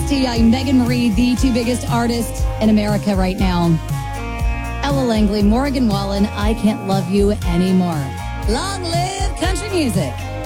T.I., Megan Marie, the two biggest artists in America right now. Ella Langley, Morgan Wallen, I Can't Love You Anymore. Long live country music.